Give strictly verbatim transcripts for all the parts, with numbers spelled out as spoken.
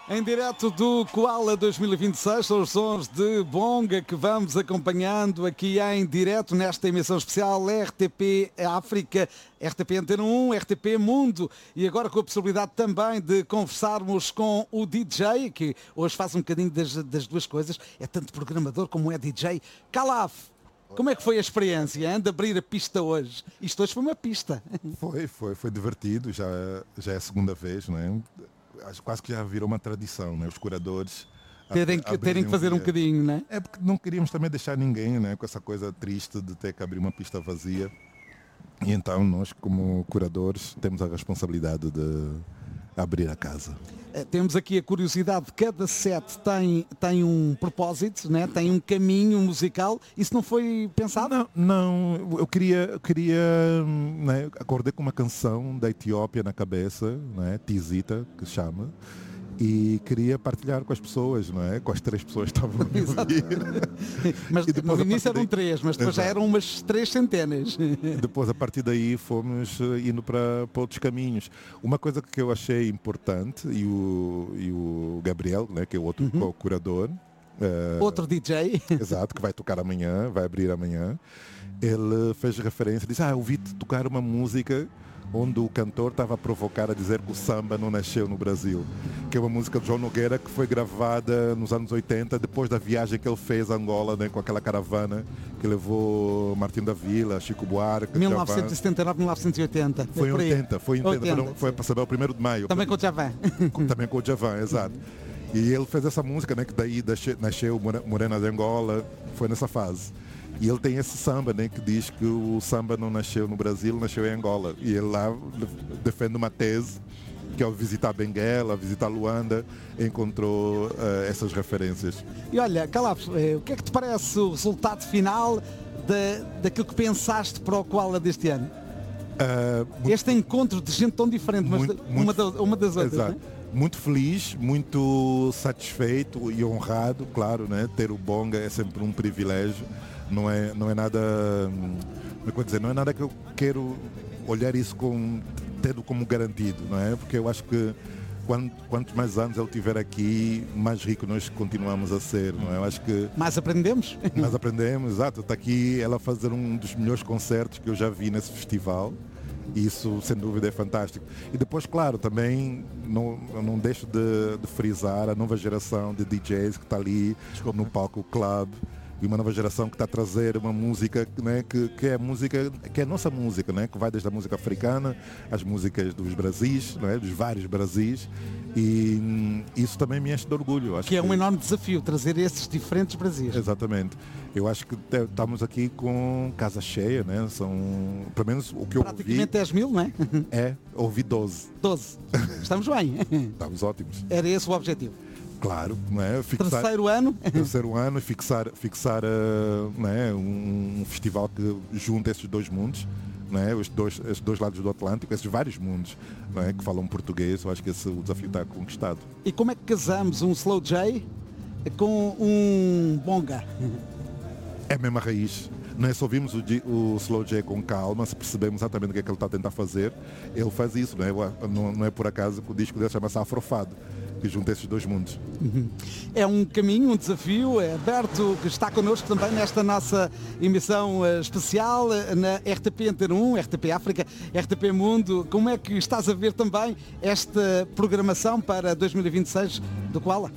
Em direto do Koala dois mil e vinte e seis, são os sons de Bonga que vamos acompanhando aqui em direto nesta emissão especial R T P África, R T P Antena um, R T P Mundo, e agora com a possibilidade também de conversarmos com o D J, que hoje faz um bocadinho das, das duas coisas, é tanto programador como é D J. Calaf, como é que foi a experiência hein, de abrir a pista hoje? Isto hoje foi uma pista. Foi, foi, foi divertido, já, já é a segunda vez, não é? Quase que já virou uma tradição, né? Os curadores terem que, terem que fazer um, um bocadinho, né? É porque não queríamos também deixar ninguém, né? Com essa coisa triste de ter que abrir uma pista vazia. E então nós, como curadores, temos a responsabilidade de abrir a casa. Temos aqui a curiosidade, cada set tem, tem um propósito, né? Tem um caminho musical. Isso não foi pensado? Não, não eu queria, eu queria né? Acordei com uma canção da Etiópia na cabeça, né? Tizita, que se chama, e queria partilhar com as pessoas, não é? Com as três pessoas que estavam a ouvir. Mas no início eram daí... três, mas depois Exato. Já eram umas três centenas. Depois, a partir daí, fomos indo para, para outros caminhos. Uma coisa que eu achei importante, e o, e o Gabriel, né, que é o outro uhum. curador, uh, outro D J. Exato, que vai tocar amanhã, vai abrir amanhã, ele fez referência, disse, ah, ouvi-te tocar uma música onde o cantor estava a provocar a dizer que o samba não nasceu no Brasil, que é uma música de João Nogueira que foi gravada nos anos oitenta, depois da viagem que ele fez a Angola, né, com aquela caravana que levou Martim da Vila, Chico Buarque, mil novecentos e setenta e nove, mil novecentos e oitenta. Foi em oitenta, foi em oitenta, oitenta. Foi para saber o primeiro de maio. Também com o Djavan. Também com o Djavan, exato. E ele fez essa música, né, que daí nasceu Morena de Angola, foi nessa fase. E ele tem esse samba, né, que diz que o samba não nasceu no Brasil, nasceu em Angola. E ele lá defende uma tese que ao visitar Benguela, visitar Luanda, encontrou uh, essas referências. E olha, Calaf, o que é que te parece o resultado final de, daquilo que pensaste para o Koala deste ano? Uh, muito, este encontro de gente tão diferente, mas muito, uma, da, uma das outras, exato. Né? Muito feliz, muito satisfeito e honrado, claro, né? Ter o Bonga é sempre um privilégio. Não é, não é nada, como é dizer, não é nada que eu quero olhar isso com, tendo como garantido, não é? Porque eu acho que quanto, quantos mais anos ele tiver aqui, mais rico nós continuamos a ser, não é? Eu acho que mais aprendemos. Mais aprendemos, exato. Está aqui ela a fazer um dos melhores concertos que eu já vi nesse festival. Isso, sem dúvida, é fantástico. E depois, claro, também não, não deixo de, de frisar a nova geração de D Js que está ali Desculpa. no palco Club. E uma nova geração que está a trazer uma música, né, que, que é música, que é a nossa música, né, que vai desde a música africana, as músicas dos Brasis, né, dos vários Brasis, e hum, isso também me enche de orgulho. Acho que é um que... enorme desafio, trazer esses diferentes Brasis. Exatamente. Eu acho que estamos aqui com casa cheia, né, são, pelo menos o que eu ouvi... Praticamente dez mil, não é? É, ouvi doze. doze. Estamos bem. Estamos ótimos. Era esse o objetivo. Claro, não é? Fixar, terceiro ano. Terceiro ano, fixar, fixar uh, não é? um, um festival que junta esses dois mundos, não é? Os dois, esses dois lados do Atlântico, esses vários mundos, não é? Que falam português. Eu acho que esse o desafio está conquistado. E como é que casamos um Slow J com um Bonga? É a mesma raiz. Não é só ouvimos o, o Slow J com calma, se percebemos exatamente o que é que ele está a tentar fazer, ele faz isso, não é, não, não é por acaso que o disco dele chama-se Afrofado, que junta esses dois mundos. É um caminho, um desafio, é Berto que está connosco também nesta nossa emissão especial na R T P Antena um, R T P África, R T P Mundo. Como é que estás a ver também esta programação para dois mil e vinte e seis do Koala?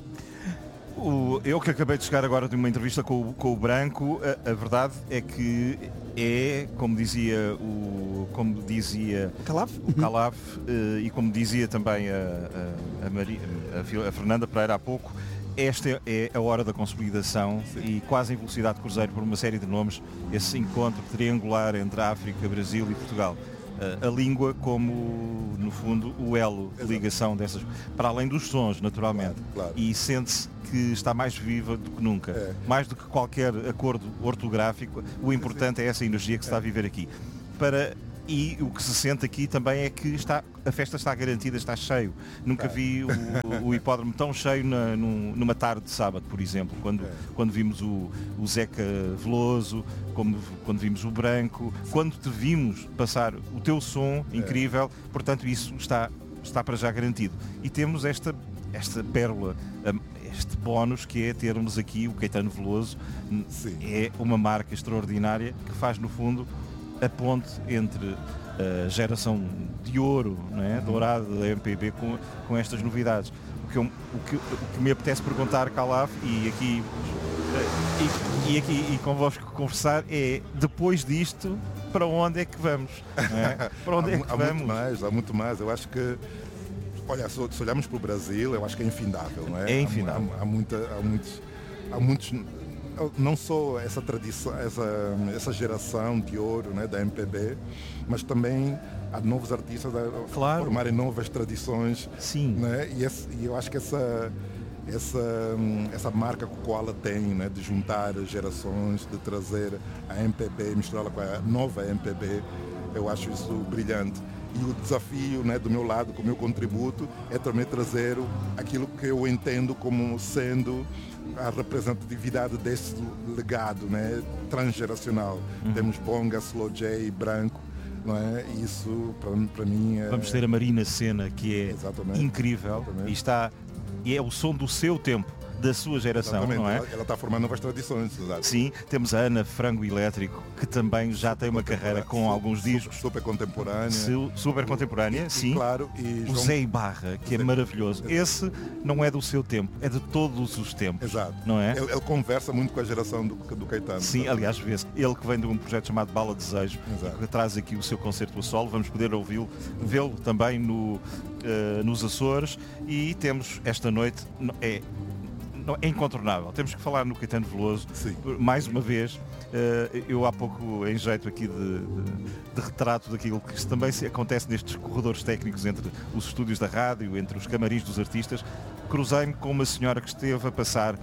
O, eu que acabei de chegar agora de uma entrevista com, o, com o Branco, a, a verdade é que é, como dizia o, como dizia Calaf, o Calaf uh, e como dizia também a, a, a, Maria, a, a Fernanda Pereira há pouco, esta é a hora da consolidação. Sim. E quase em velocidade de cruzeiro por uma série de nomes, esse encontro triangular entre a África, Brasil e Portugal. A língua como, no fundo, o elo de ligação dessas, para além dos sons, naturalmente. Claro, claro. E sente-se que está mais viva do que nunca. É. Mais do que qualquer acordo ortográfico, o importante é essa energia que se está a viver aqui. Para... E o que se sente aqui também é que está, a festa está garantida, está cheio. Nunca vi o, o hipódromo tão cheio na, numa tarde de sábado, por exemplo, quando, é. quando vimos o, o Zeca Veloso, como, quando vimos o Branco, quando te vimos passar o teu som incrível, é. Portanto isso está, está para já garantido. E temos esta esta pérola, este bónus que é termos aqui o Caetano Veloso. Sim. É uma marca extraordinária que faz, no fundo, a ponte entre a geração de ouro, não é? Dourada da M P B com, com estas novidades. O que, eu, o, que, o que me apetece perguntar, Calaf, e aqui, e, e aqui e convosco conversar, é, depois disto, para onde é que vamos? Não é? Para onde há, é que há vamos? Muito mais, há muito mais. Eu acho que, olha, se, se olharmos para o Brasil, eu acho que é infindável, não é? É infindável. Há, há, há, muita, há muitos... Há muitos não só essa tradição, essa, essa geração de ouro, né, da M P B, mas também há novos artistas a claro. formarem novas tradições. Sim. Né, e, esse, e eu acho que essa, essa, essa marca que o Koala tem, né, de juntar gerações, de trazer a M P B, misturá-la com a nova M P B, eu acho isso brilhante. E o desafio, né, do meu lado, com o meu contributo, é também trazer aquilo que eu entendo como sendo a representatividade desse legado, né, transgeracional. Uhum. Temos Bonga, Slow J, Branco, não é? Isso para mim é... Vamos ter a Marina Sena, que é Exatamente. incrível. Exatamente. E está e é o som do seu tempo, da sua geração, Exatamente. não é? Ela, ela está formando novas tradições. Exato. Sim, temos a Ana Frango Elétrico, que também já tem uma carreira com alguns super, discos. Super contemporânea. Su, super contemporânea, e, sim. E, claro, e o João... Zé Ibarra, que é Zé... maravilhoso. Esse não é do seu tempo, é de todos os tempos. Exato. Não é? Ele, ele conversa muito com a geração do, do Caetano. Sim, sabe? Aliás, vê-se. Ele que vem de um projeto chamado Bala Desejo, Exato. que traz aqui o seu concerto a solo, vamos poder ouvi-lo, vê-lo também no, uh, nos Açores, e temos esta noite, é, é incontornável, temos que falar no Caetano Veloso. Sim. Mais uma vez. Eu há pouco, em jeito aqui de, de, de retrato daquilo que também se acontece nestes corredores técnicos entre os estúdios da rádio, entre os camarins dos artistas, cruzei-me com uma senhora que esteve a passar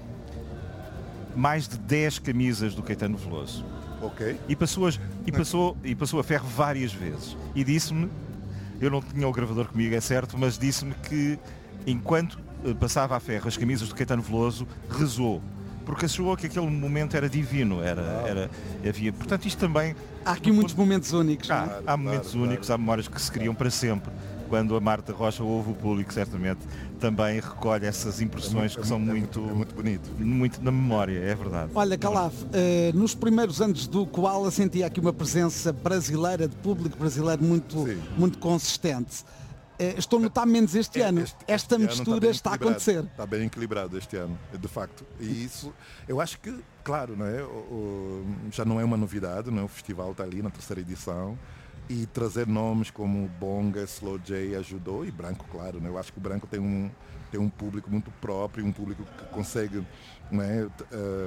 mais de dez camisas do Caetano Veloso. Ok. E passou a, e passou, e passou a ferro várias vezes. E disse-me, eu não tinha o gravador comigo, é certo, mas disse-me que enquanto passava a ferro as camisas do Caetano Veloso, rezou. Porque achou que aquele momento era divino, era, era, havia, portanto isto também... Há aqui muitos momentos únicos. Há, claro, há momentos claro, únicos, claro. há memórias que se criam para sempre. Quando a Marta Rocha ouve o público, certamente, também recolhe essas impressões é muito, que são é muito, muito, é muito bonito. Muito na memória, é verdade. Olha, Calaf, uh, nos primeiros anos do Koala sentia aqui uma presença brasileira, de público brasileiro muito, muito consistente. Estou a notar menos este ano. Este, este Esta mistura está, está a acontecer. Está bem equilibrado este ano, de facto. E isso, eu acho que, claro, não é? O, o, já não é uma novidade, não é? O festival está ali na terceira edição. E trazer nomes como Bonga, Slow J ajudou. E Branco, claro, né? Eu acho que o Branco tem um, tem um público muito próprio, um público que consegue, não é? uh,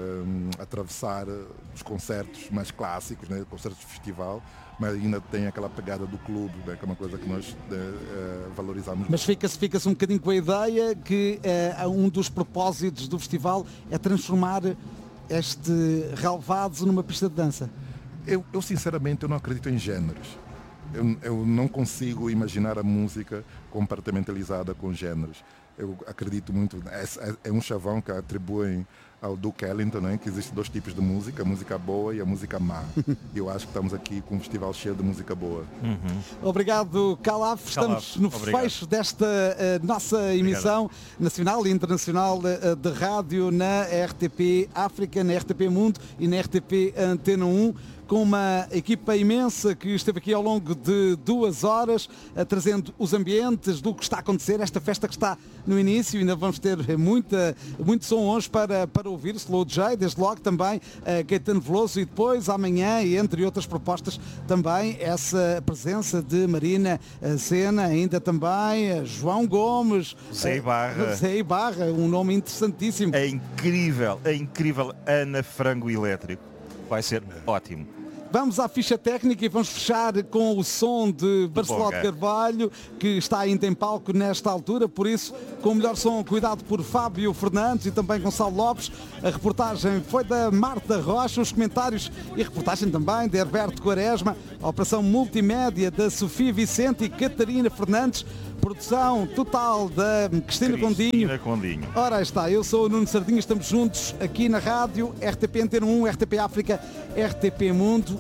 atravessar os concertos mais clássicos, né? Concertos de festival, mas ainda tem aquela pegada do clube, né? Que é uma coisa que nós uh, valorizamos. Mas fica-se fica-se um bocadinho com a ideia que uh, um dos propósitos do festival é transformar este relvado numa pista de dança. Eu, eu sinceramente eu não acredito em géneros. Eu, eu não consigo imaginar a música compartimentalizada com géneros. Eu acredito muito, é, é um chavão que atribuem ao Duke Ellington, né? Que existem dois tipos de música, a música boa e a música má. Eu acho que estamos aqui com um festival cheio de música boa. Uhum. Obrigado, Calaf. Estamos Calaf. no Obrigado. fecho desta uh, nossa emissão Obrigado. nacional e internacional uh, de rádio na R T P África, na R T P Mundo e na R T P Antena um. Com uma equipa imensa que esteve aqui ao longo de duas horas, uh, trazendo os ambientes do que está a acontecer, esta festa que está no início. Ainda vamos ter muita, muito som hoje para, para ouvir, Slow J, desde logo também uh, Caetano Veloso, e depois amanhã, e entre outras propostas, também essa presença de Marina Sena, ainda também uh, João Gomes, Zé Ibarra. Uh, Zé Ibarra, um nome interessantíssimo. É incrível, é incrível, Ana Frango Elétrico. Vai ser ótimo. Vamos à ficha técnica e vamos fechar com o som de Barceló de Carvalho, que está ainda em palco nesta altura, por isso, com o melhor som cuidado por Fábio Fernandes e também Gonçalo Lopes. A reportagem foi da Marta Rocha, os comentários e reportagem também de Herberto Quaresma, a operação multimédia da Sofia Vicente e Catarina Fernandes, produção total da Cristina, Cristina Condinho. Condinho. Ora está, eu sou o Nuno Sardinha, estamos juntos aqui na rádio, R T P Antena um, R T P África, R T P Mundo.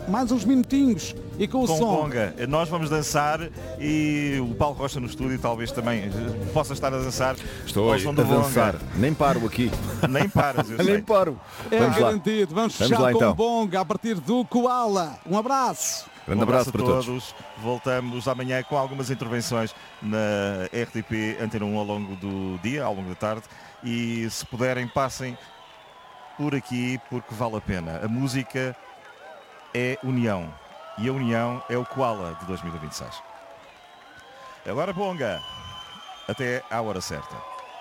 mais uns minutinhos e com o Com som. Bonga. Nós vamos dançar e o Paulo Rocha no estúdio talvez também possa estar a dançar. Estou ao a som do dançar. Bonga. Nem paro aqui. Nem paras, eu sei. Nem paro. É Vamos lá. garantido. Vamos Vamos fechar lá, com então. o Bonga a partir do Koala. Um abraço. Grande Um abraço, abraço para a todos. todos. Voltamos amanhã com algumas intervenções na R T P Antena um ao longo do dia, ao longo da tarde. E se puderem, passem por aqui porque vale a pena. A música é união. E a união é o Koala de dois mil e vinte e seis. Agora Bonga. Até à hora certa.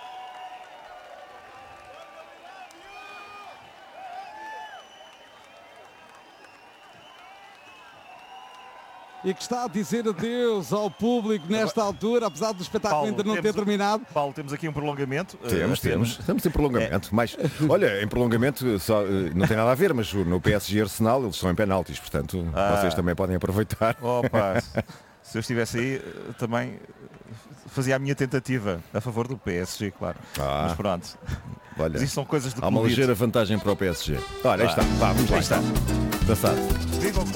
E que está a dizer adeus ao público nesta altura, apesar do espetáculo Paulo, ainda não ter temos- terminado. Paulo, temos aqui um prolongamento. Temos, Eh, temos. apenas. Estamos em prolongamento. Mas, olha, em prolongamento só, eh, não tem nada a ver, mas no P S G Arsenal eles estão em penaltis, portanto Ah. vocês também podem aproveitar. Opa, se eu estivesse aí, eh, também eh, fazia a minha tentativa a favor do P S G, claro. Ah. Mas pronto. Olha, Mas isto são coisas de há uma clubite. ligeira vantagem para o P S G. Olha, aí está. Vá, vamos lá Aí está. então. Dançado. Viva o